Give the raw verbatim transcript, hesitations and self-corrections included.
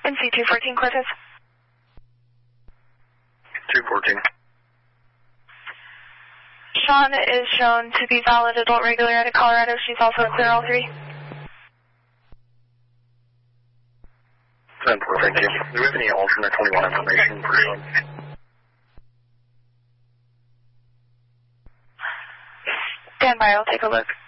N C two fourteen Cortez. two fourteen. Sean is shown to be valid adult regular out of Colorado. She's also clear all three. ten four, thank you. Do we have any alternate twenty-one information for Sean? Stand by, I'll take a look.